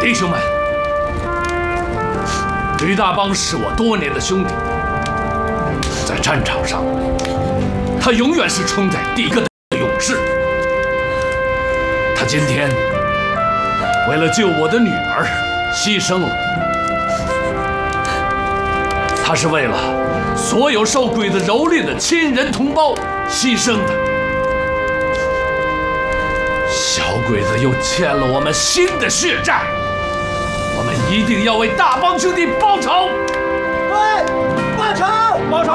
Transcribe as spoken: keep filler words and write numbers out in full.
弟兄们，吕大邦是我多年的兄弟，在战场上，他永远是冲在第一个的勇士。他今天为了救我的女儿牺牲了，他是为了所有受鬼子蹂躏的亲人同胞牺牲的。小鬼子又欠了我们新的血债，我们一定要为大帮兄弟报仇！ 对，报仇！ 报仇！